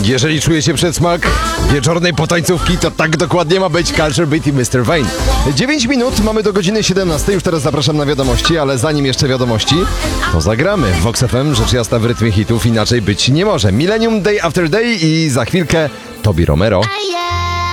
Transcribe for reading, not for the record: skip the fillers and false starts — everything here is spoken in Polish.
Jeżeli czujecie przedsmak wieczornej potańcówki, to tak dokładnie ma być Culture Beat i Mr. Vane. 9 minut, mamy do godziny 17, już teraz zapraszam na wiadomości, ale zanim jeszcze wiadomości, to zagramy w Vox FM, rzecz jasna w rytmie hitów, inaczej być nie może. Millennium Day After Day i za chwilkę Tobi Romero.